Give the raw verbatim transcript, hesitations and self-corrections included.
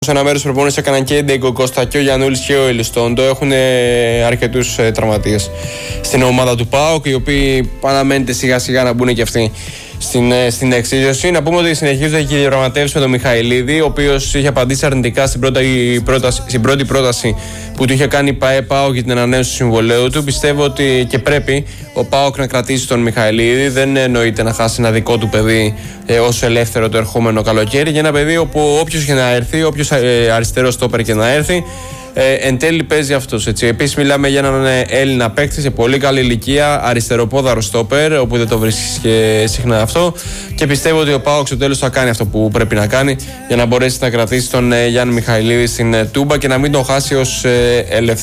Σε ένα μέρος προπόνησης έκαναν και η Ντέγκο Κώστα και ο Γιαννούλης και ο Ελιστόντο. Έχουν αρκετούς ε, τραυματίες στην ομάδα του ΠΑΟΚ, οι οποίοι αναμένεται σιγά σιγά να μπουν και αυτοί στην, ε, στην εξίσωση. Να πούμε ότι συνεχίζονται και οι διαπραγματεύσεις με τον Μιχαηλίδη, ο οποίος είχε απαντήσει αρνητικά στην, πρώτα, πρόταση, στην πρώτη πρόταση που του είχε κάνει η ΠΑΕ ΠΑΟΚ για την ανανέωση του συμβολαίου του. Πιστεύω ότι και πρέπει ο ΠΑΟΚ να κρατήσει τον Μιχαηλίδη. Δεν εννοείται να χάσει ένα δικό του παιδί ε, ως ελεύθερο το ερχόμενο καλοκαίρι. Για ένα παιδί όπου όποιος και να έρθει, όποιος ε, αριστερό στόπερ και να έρθει, ε, εν τέλει παίζει αυτός. Επίσης, μιλάμε για έναν Έλληνα παίκτη σε πολύ καλή ηλικία, αριστεροπόδαρο στόπερ, όπου δεν το βρίσκεις και συχνά αυτό. Και πιστεύω ότι ο ΠΑΟΚ στο τέλος θα κάνει αυτό που πρέπει να κάνει για να μπορέσει να κρατήσει τον ε, Γιάννη Μιχαηλίδη στην ε, Τούμπα και να μην τον χάσει ως ε, ελεύθερο.